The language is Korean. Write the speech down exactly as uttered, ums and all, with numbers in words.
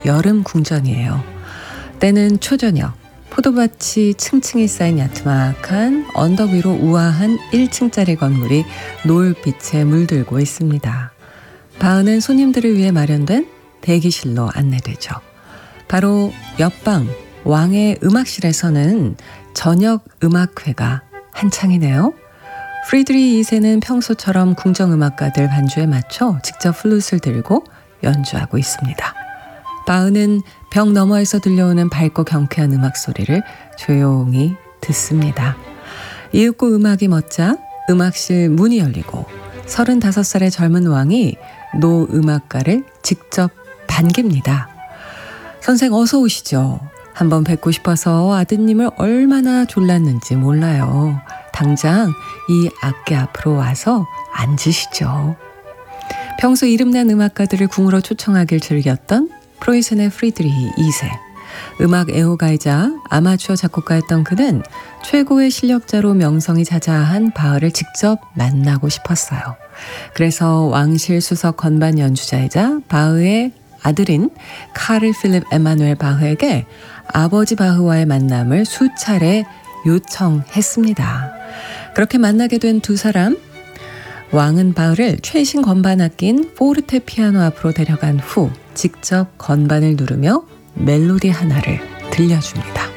여름 궁전이에요. 때는 초저녁. 포도밭이 층층이 쌓인 야트막한 언덕 위로 우아한 일 층짜리 건물이 노을빛에 물들고 있습니다. 바흐는 손님들을 위해 마련된 대기실로 안내되죠. 바로 옆방 왕의 음악실에서는 저녁 음악회가 한창이네요. 프리드리히 이 세는 평소처럼 궁정음악가들 반주에 맞춰 직접 플룻을 들고 연주하고 있습니다. 바흐는 벽 너머에서 들려오는 밝고 경쾌한 음악 소리를 조용히 듣습니다. 이윽고 음악이 멎자 음악실 문이 열리고 서른다섯 살의 젊은 왕이 노 음악가를 직접 반깁니다. 선생 어서 오시죠. 한번 뵙고 싶어서 아드님을 얼마나 졸랐는지 몰라요. 당장 이 악기 앞으로 와서 앉으시죠. 평소 이름난 음악가들을 궁으로 초청하길 즐겼던 프로이센의 프리드리히 이 세. 음악 애호가이자 아마추어 작곡가였던 그는 최고의 실력자로 명성이 자자한 바흐를 직접 만나고 싶었어요. 그래서 왕실 수석 건반 연주자이자 바흐의 아들인 카를 필립 에마누엘 바흐에게 아버지 바흐와의 만남을 수차례 요청했습니다. 그렇게 만나게 된 두 사람, 왕은 바흐를 최신 건반 악기인 포르테 피아노 앞으로 데려간 후 직접 건반을 누르며 멜로디 하나를 들려줍니다.